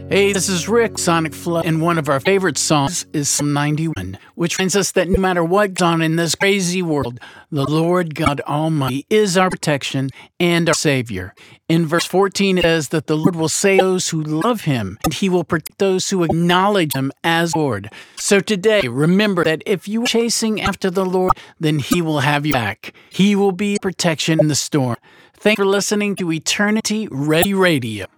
Hey, this is Rick, Sonic Flow, and one of our favorite songs is Psalm 91, which reminds us that no matter what goes on in this crazy world, the Lord God Almighty is our protection and our Savior. In verse 14, it says that the Lord will save those who love Him, and He will protect those who acknowledge Him as Lord. So today, remember that if you are chasing after the Lord, then He will have you back. He will be protection in the storm. Thanks for listening to Eternity Ready Radio.